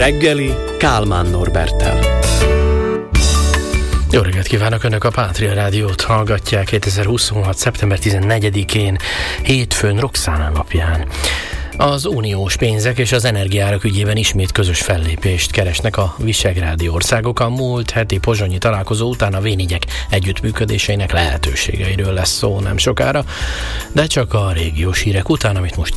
reggeli Kálmán Norberttel. Jó reggelt kívánok! Önök a Pátria Rádiót hallgatják 2026. szeptember 14-én, hétfőn, Roxana napján. Az uniós pénzek és az energiárak ügyében ismét közös fellépést keresnek a visegrádi országok. A múlt heti pozsonyi találkozó után a V4-ek együttműködéseinek lehetőségeiről lesz szó nem sokára, de csak a régiós hírek után, amit most